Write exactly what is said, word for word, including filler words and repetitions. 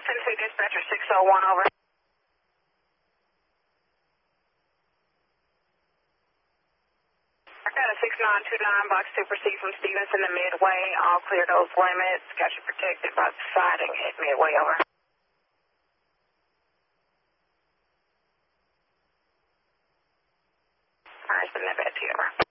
Tennessee Dispatcher six oh one, over. I got a six nine two nine, box two, proceed from Stevenson to Midway. All clear those limits. Got you protected by the siding at Midway, over. All right, send that back to you, over.